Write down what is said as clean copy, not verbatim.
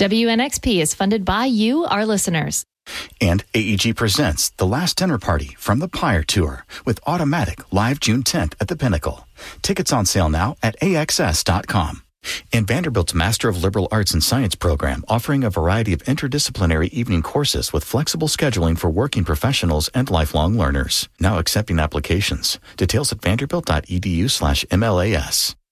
WNXP is funded by you, our listeners. And AEG presents The Last Dinner Party from the Pyre Tour with Automatic live June 10th at the Pinnacle. Tickets on sale now at AXS.com. And Vanderbilt's Master of Liberal Arts and Science program, offering a variety of interdisciplinary evening courses with flexible scheduling for working professionals and lifelong learners. Now accepting applications. Details at vanderbilt.edu/MLAS.